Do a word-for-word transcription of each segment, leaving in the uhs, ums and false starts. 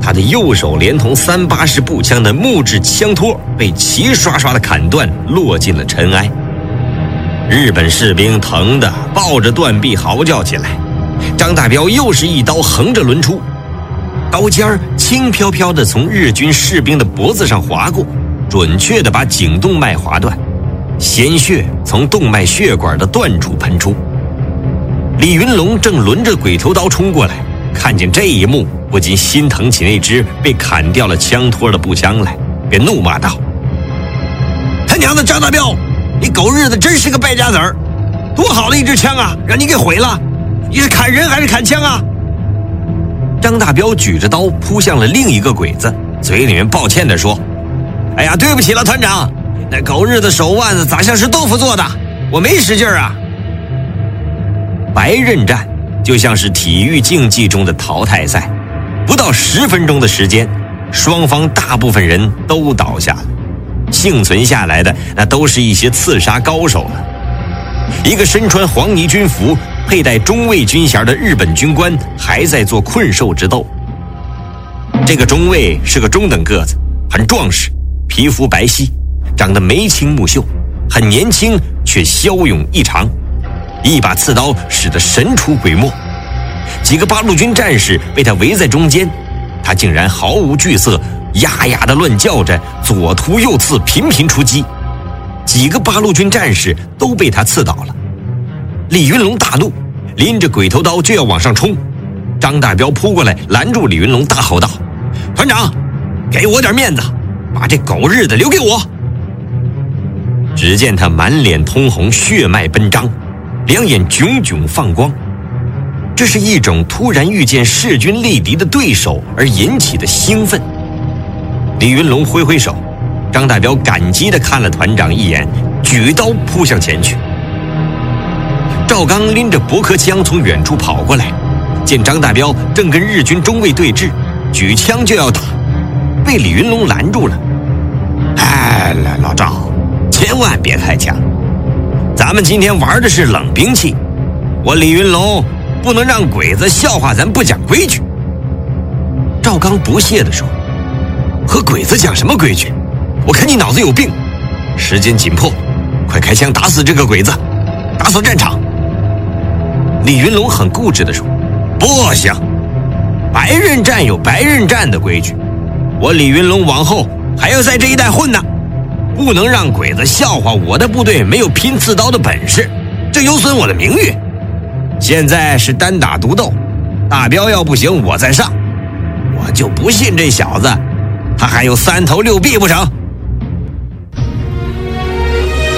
他的右手连同三八式步枪的木质枪托被齐刷刷的砍断，落进了尘埃。日本士兵疼得抱着断臂嚎叫起来。张大彪又是一刀横着抡出，刀尖儿轻飘飘地从日军士兵的脖子上划过，准确地把颈动脉划断，鲜血从动脉血管的断处喷出。李云龙正抡着鬼头刀冲过来，看见这一幕，不禁心疼起那支被砍掉了枪托的步枪来，便怒骂道：他娘的张大彪，你狗日的真是个败家子儿！多好的一支枪啊，让你给毁了！你是砍人还是砍枪啊？张大彪举着刀扑向了另一个鬼子，嘴里面抱歉地说：哎呀，对不起了团长，那狗日的手腕子咋像是豆腐做的，我没使劲啊。白刃战就像是体育竞技中的淘汰赛，不到十分钟的时间，双方大部分人都倒下了，幸存下来的那都是一些刺杀高手了。一个身穿黄呢军服、佩戴中尉军衔的日本军官还在做困兽之斗。这个中尉是个中等个子，很壮实，皮肤白皙，长得眉清目秀，很年轻却骁勇异常，一把刺刀使得神出鬼没。几个八路军战士被他围在中间，他竟然毫无惧色，呀呀地乱叫着，左突右刺，频频出击。几个八路军战士都被他刺倒了。李云龙大怒，拎着鬼头刀就要往上冲。张大彪扑过来拦住李云龙，大吼道：团长，给我点面子，把这狗日的留给我。只见他满脸通红，血脉奔张，两眼炯炯放光，这是一种突然遇见势均力敌的对手而引起的兴奋。李云龙挥挥手，张大彪感激地看了团长一眼，举刀扑向前去。赵刚拎着驳壳枪从远处跑过来，见张大彪正跟日军中尉对峙，举枪就要打，被李云龙拦住了。哎，老赵，千万别开枪，咱们今天玩的是冷兵器，我李云龙不能让鬼子笑话咱不讲规矩。赵刚不屑地说：和鬼子讲什么规矩？我看你脑子有病！时间紧迫，快开枪打死这个鬼子，打扫战场。李云龙很固执地说：不行，白刃战有白刃战的规矩，我李云龙往后还要在这一带混呢，不能让鬼子笑话我的部队没有拼刺刀的本事，这有损我的名誉。现在是单打独斗，大彪要不行我再上，我就不信这小子他还有三头六臂不成？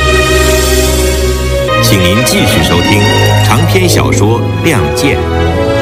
请您继续收听长篇小说《亮剑》，